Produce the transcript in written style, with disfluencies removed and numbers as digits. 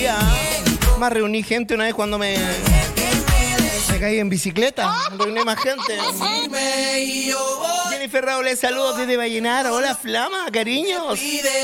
día. Más reuní gente una vez cuando me caí en bicicleta. Reuní más gente. Jennifer Raúl, saludos desde Vallenar. Hola, Flama, cariños.